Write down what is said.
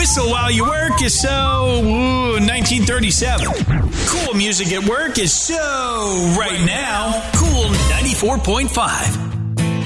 Whistle while you work is so 1937. Cool music at work is so right now. Cool 94.5.